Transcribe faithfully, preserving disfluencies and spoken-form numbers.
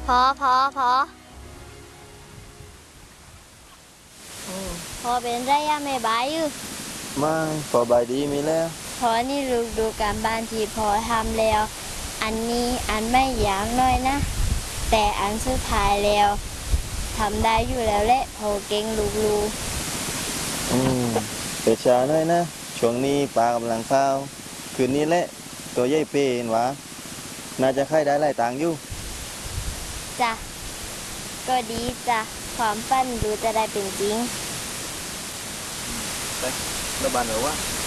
พอพอพอพอเป็นไรอะไม่บายอยู่ไม่พอบายดีมีแล้วพอนี่ลูกดูการบ้านที่พอทำแล้วอันนี้อันไม่ยากน้อยนะแต่อันสุดท้ายแล้วทำได้อยู่แล้วแหละพอเก่งลูกลูอืมเปิดช้าหน่อยนะช่วงนี้ปลากำลังเข้าคืนนี้แหละตัวใหญ่เป็นวะน่าจะค่ายได้หลายตังค์อยู่จ้ะก็ดีจ้ะความฝันดูจะได้เป็นจริงไประบานหรือวะ